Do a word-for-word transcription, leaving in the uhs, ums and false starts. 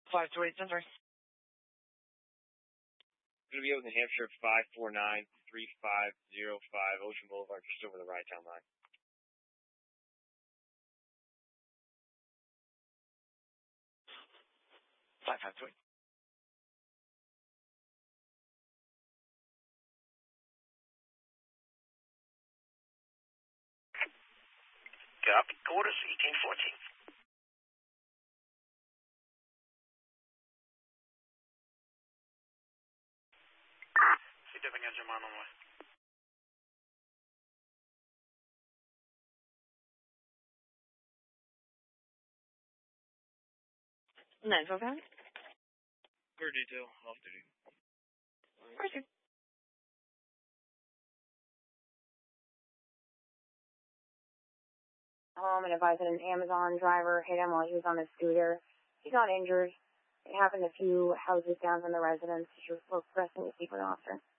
five two eight, Center. Going to be over New Hampshire, five four nine, three five zero five, Ocean Boulevard, just over the right town line. five five two eight. Copy. Quarters, eighteen fourteen. See dipping engine on the way. nine four five. Clear detail, off duty. Roger. Home and advised that an Amazon driver hit him while he was on his scooter. He's not injured. It happened a few houses down from the residence. We're pressing to speak with an officer.